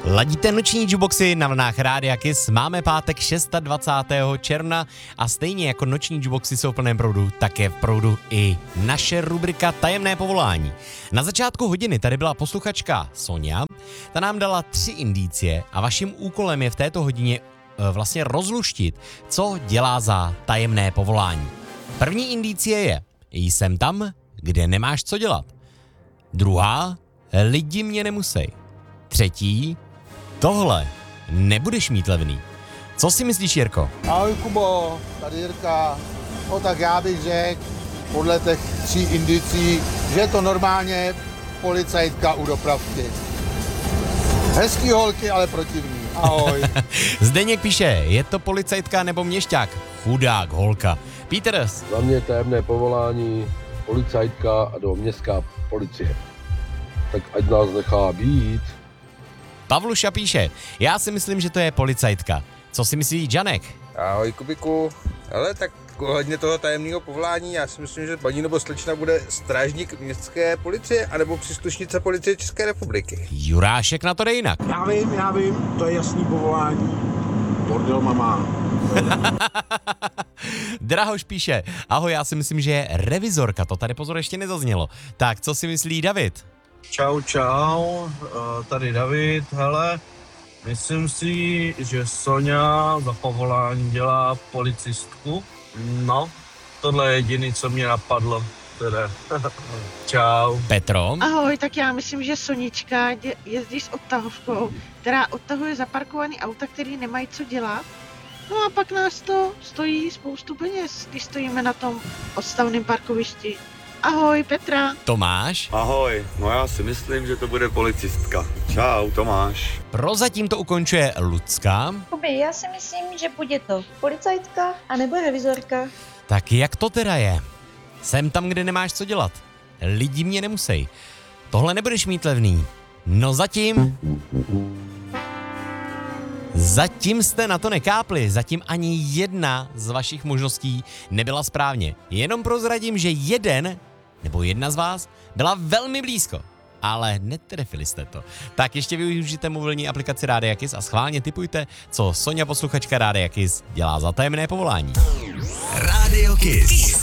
Ladíte noční jukeboxy na vlnách Rádia Kiss. Máme pátek 26. června a stejně jako noční jukeboxy jsou v plném proudu, tak je v proudu i naše rubrika Tajemné povolání. Na začátku hodiny tady byla posluchačka Sonja, ta nám dala 3 indicie a vaším úkolem je v této hodině vlastně rozluštit, co dělá za tajemné povolání. První indicie je, jsem tam, kde nemáš co dělat. Druhá, lidi mě nemusej. Třetí, tohle nebudeš mít levný. Co si myslíš, Jirko? Ahoj Kubo, tady Jirka. No tak já bych řekl, podle těch 3 indicí, že je to normálně policajtka u dopravky. Hezký holky, ale protivný. Ahoj. Zdeněk píše, je to policajtka nebo měšťák? Chudák holka. Peters. Za mě tajemné povolání policajtka nebo městská policie. Tak ať nás nechá být. Pavluša píše, já si myslím, že to je policajtka. Co si myslí Janek? Ahoj Kubiku, ale tak ohledně toho tajemného povolání, já si myslím, že paní nebo slečna bude strážník městské policie anebo příslušnice policie České republiky. Jurášek na to jde jinak. Já vím, to je jasný povolání. Bordel mama. Drahoš píše, ahoj, já si myslím, že je revizorka, to tady pozor ještě nezaznělo. Tak, co si myslí David? Čau, tady David, hele, myslím si, že Sonja za povolání dělá policistku. No, tohle je jediný, co mě napadlo, teda. Čau. Petro? Ahoj, tak já myslím, že Sonička jezdí s odtahovkou, která odtahuje zaparkovaný auta, který nemají co dělat. No a pak nás to stojí spoustu peněz, když stojíme na tom odstavném parkovišti. Ahoj, Petra. Tomáš? Ahoj, no já si myslím, že to bude policistka. Čau, Tomáš. Prozatím to ukončuje Lucka. Kuby, já si myslím, že bude to policajtka anebo revizorka. Tak jak to teda je? Jsem tam, kde nemáš co dělat. Lidi mě nemusej. Tohle nebudeš mít levný. No Zatím jste na to nekápli, zatím ani jedna z vašich možností nebyla správně. Jenom prozradím, že jedna z vás byla velmi blízko, ale netrefili jste to. Tak ještě využijte mobilní aplikaci Rádia Kiss a schválně tipujte, co Sonja posluchačka Rádia Kiss dělá za tajemné povolání. Rádio Kiss.